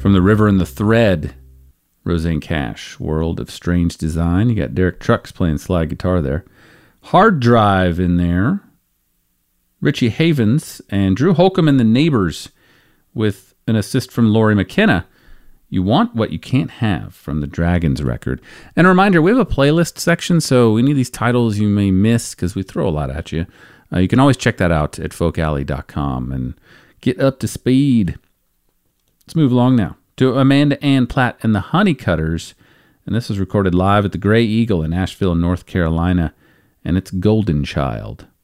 From The River and the Thread, Roseanne Cash. World of Strange Design. You got Derek Trucks playing slide guitar there. Hard Drive in there. Richie Havens and Drew Holcomb and the Neighbors with an assist from Laurie McKenna. You Want What You Can't Have from the Dragons record. And a reminder, we have a playlist section, so any of these titles you may miss, because we throw a lot at you, you can always check that out at folkalley.com and get up to speed. Let's move along now to Amanda Ann Platt and the Honeycutters. And this was recorded live at the Gray Eagle in Asheville, North Carolina. And it's Golden Child.